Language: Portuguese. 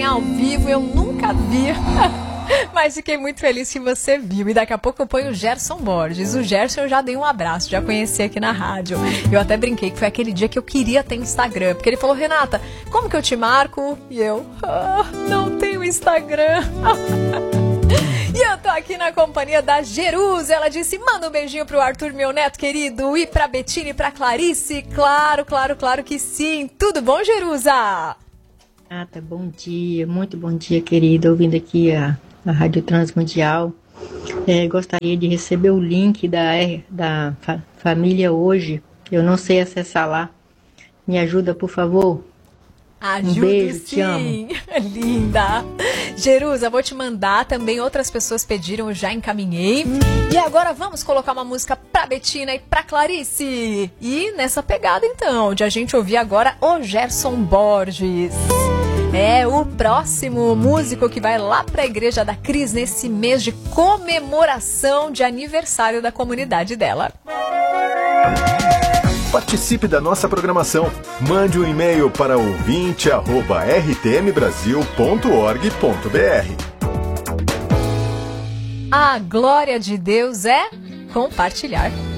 ao vivo, eu nunca vi. Mas fiquei muito feliz que você viu. E daqui a pouco eu ponho o Gerson Borges. O Gerson eu já dei um abraço, já conheci aqui na rádio. Eu até brinquei que foi aquele dia que eu queria ter Instagram. Porque ele falou, Renata, como que eu te marco? E eu, não tenho Instagram. E eu tô aqui na companhia da Jerusa. Ela disse, manda um beijinho pro Arthur, meu neto querido. E pra Betina e pra Clarice. Claro que sim. Tudo bom, Jerusa? Renata, bom dia, muito bom dia, querida. Ouvindo aqui a Rádio Transmundial. Gostaria de receber o link da família hoje. Eu não sei acessar lá. Me ajuda, por favor? Ajudo, um beijo, sim. Te amo. Linda. Jerusa, vou te mandar também. Outras pessoas pediram, eu já encaminhei. E agora vamos colocar uma música pra Betina e pra Clarice. E nessa pegada, então, de a gente ouvir agora o Gerson Borges. É o próximo músico que vai lá para a Igreja da Cris nesse mês de comemoração de aniversário da comunidade dela. Participe da nossa programação. Mande um e-mail para ouvinte@rtmbrasil.org.br. A glória de Deus é compartilhar.